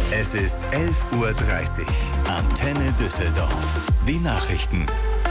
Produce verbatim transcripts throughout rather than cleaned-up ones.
Es ist elf Uhr dreißig. Antenne Düsseldorf. Die Nachrichten.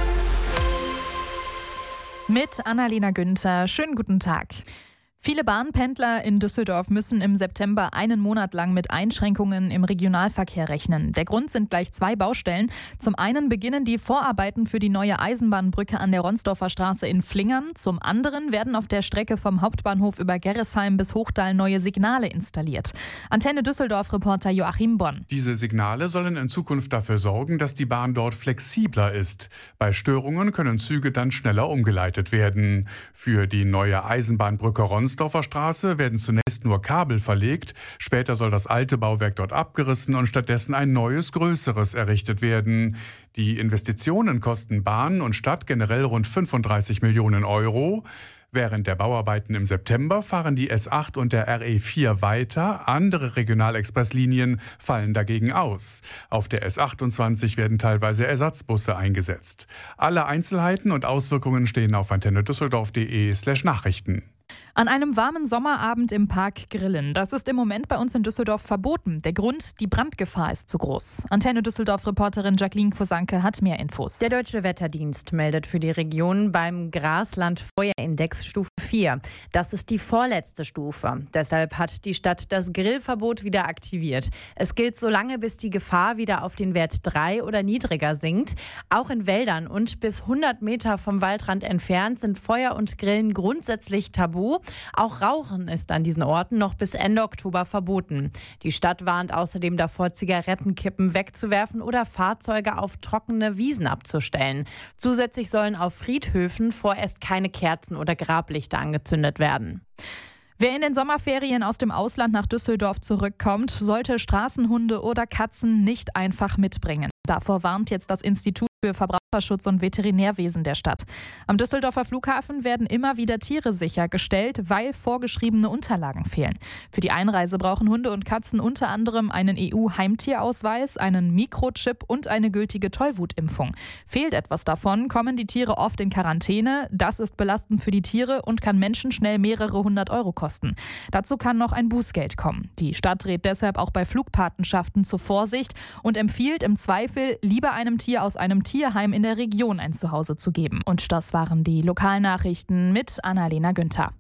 Mit Annalena Günther. Schönen guten Tag. Viele Bahnpendler in Düsseldorf müssen im September einen Monat lang mit Einschränkungen im Regionalverkehr rechnen. Der Grund sind gleich zwei Baustellen. Zum einen beginnen die Vorarbeiten für die neue Eisenbahnbrücke an der Ronsdorfer Straße in Flingern. Zum anderen werden auf der Strecke vom Hauptbahnhof über Gerresheim bis Hochdahl neue Signale installiert. Antenne Düsseldorf-Reporter Joachim Bonn. Diese Signale sollen in Zukunft dafür sorgen, dass die Bahn dort flexibler ist. Bei Störungen können Züge dann schneller umgeleitet werden. Für die neue Eisenbahnbrücke Ronsdorfer Straße werden zunächst nur Kabel verlegt. Später soll das alte Bauwerk dort abgerissen und stattdessen ein neues, größeres errichtet werden. Die Investitionen kosten Bahn und Stadt generell rund fünfunddreißig Millionen Euro. Während der Bauarbeiten im September fahren die S acht und der R E vier weiter. Andere Regionalexpresslinien fallen dagegen aus. Auf der S achtundzwanzig werden teilweise Ersatzbusse eingesetzt. Alle Einzelheiten und Auswirkungen stehen auf antennedüsseldorf.de slash Nachrichten. An einem warmen Sommerabend im Park grillen. Das ist im Moment bei uns in Düsseldorf verboten. Der Grund, die Brandgefahr ist zu groß. Antenne Düsseldorf-Reporterin Jacqueline Kosanke hat mehr Infos. Der Deutsche Wetterdienst meldet für die Region beim Grasland-Feuerindex Stufe vier. Das ist die vorletzte Stufe. Deshalb hat die Stadt das Grillverbot wieder aktiviert. Es gilt so lange, bis die Gefahr wieder auf den Wert drei oder niedriger sinkt. Auch in Wäldern und bis hundert Meter vom Waldrand entfernt sind Feuer und Grillen grundsätzlich tabu. Auch Rauchen ist an diesen Orten noch bis Ende Oktober verboten. Die Stadt warnt außerdem davor, Zigarettenkippen wegzuwerfen oder Fahrzeuge auf trockene Wiesen abzustellen. Zusätzlich sollen auf Friedhöfen vorerst keine Kerzen oder Grablichter angezündet werden. Wer in den Sommerferien aus dem Ausland nach Düsseldorf zurückkommt, sollte Straßenhunde oder Katzen nicht einfach mitbringen. Davor warnt jetzt das Institut für Verbraucherschutz und Veterinärwesen der Stadt. Am Düsseldorfer Flughafen werden immer wieder Tiere sichergestellt, weil vorgeschriebene Unterlagen fehlen. Für die Einreise brauchen Hunde und Katzen unter anderem einen E U-Heimtierausweis, einen Mikrochip und eine gültige Tollwutimpfung. Fehlt etwas davon, kommen die Tiere oft in Quarantäne. Das ist belastend für die Tiere und kann Menschen schnell mehrere hundert Euro kosten. Dazu kann noch ein Bußgeld kommen. Die Stadt rät deshalb auch bei Flugpatenschaften zur Vorsicht und empfiehlt im Zweifel, lieber einem Tier aus einem Tierheim in der Region ein Zuhause zu geben. Und das waren die Lokalnachrichten mit Annalena Günther.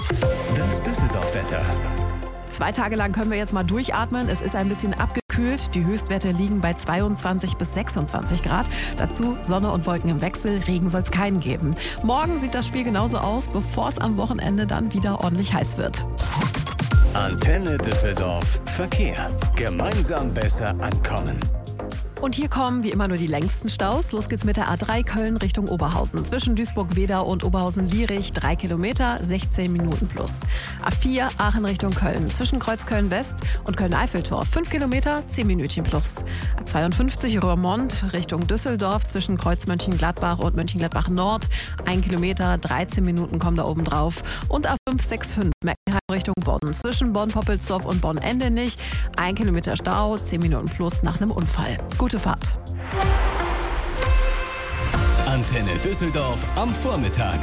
Das Düsseldorf-Wetter. Zwei Tage lang können wir jetzt mal durchatmen. Es ist ein bisschen abgekühlt. Die Höchstwerte liegen bei zweiundzwanzig bis sechsundzwanzig Grad. Dazu Sonne und Wolken im Wechsel. Regen soll es keinen geben. Morgen sieht das Spiel genauso aus, bevor es am Wochenende dann wieder ordentlich heiß wird. Antenne Düsseldorf Verkehr. Gemeinsam besser ankommen. Und hier kommen wie immer nur die längsten Staus. Los geht's mit der A drei Köln Richtung Oberhausen. Zwischen Duisburg-Wedau und Oberhausen-Lierich drei Kilometer, sechzehn Minuten plus. A vier Aachen Richtung Köln. Zwischen Kreuzköln-West und Köln-Eiffeltor fünf Kilometer, zehn Minütchen plus. A zweiundfünfzig Röhrmond Richtung Düsseldorf. Zwischen Kreuz Mönchengladbach und Mönchengladbach-Nord ein Kilometer, dreizehn Minuten kommen da oben drauf. Und A fünf sechs fünf Meckenheim Richtung Bonn. Zwischen Bonn-Poppelsdorf und Bonn-Endenich ein Kilometer Stau, zehn Minuten plus nach einem Unfall. Gute Fahrt. Antenne Düsseldorf am Vormittag.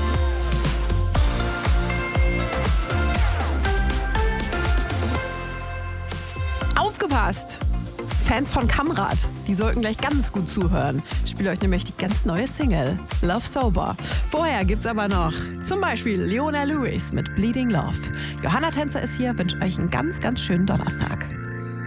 Aufgepasst! Fans von Kamrad, die sollten gleich ganz gut zuhören. Ich spiele euch nämlich die ganz neue Single, Love Sober. Vorher gibt's aber noch zum Beispiel Leona Lewis mit Bleeding Love. Johanna Tänzer ist hier, wünsche euch einen ganz, ganz schönen Donnerstag.